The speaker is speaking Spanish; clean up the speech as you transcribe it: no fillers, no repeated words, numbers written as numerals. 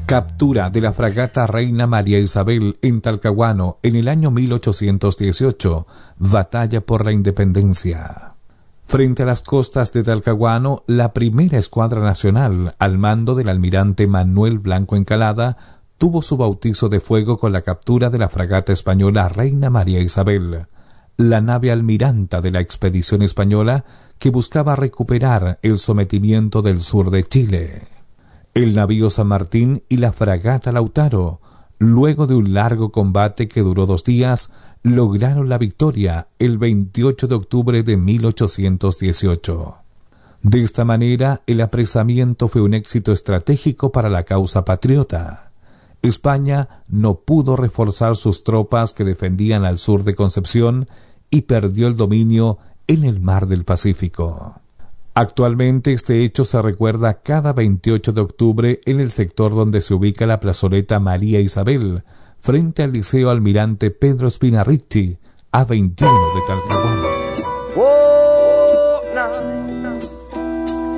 Captura de la fragata Reina María Isabel en Talcahuano en el año 1818. Batalla por la independencia. Frente a las costas de Talcahuano, la primera escuadra nacional, al mando del almirante Manuel Blanco Encalada, tuvo su bautizo de fuego con la captura de la fragata española Reina María Isabel, la nave almiranta de la expedición española que buscaba recuperar el sometimiento del sur de Chile. El navío San Martín y la fragata Lautaro, luego de un largo combate que duró 2 días, lograron la victoria el 28 de octubre de 1818. De esta manera, el apresamiento fue un éxito estratégico para la causa patriota. España no pudo reforzar sus tropas que defendían al sur de Concepción y perdió el dominio en el mar del Pacífico. Actualmente este hecho se recuerda cada 28 de octubre en el sector donde se ubica la plazoleta María Isabel, frente al Liceo Almirante Pedro Spina Ricci, A21 de Talcahuano.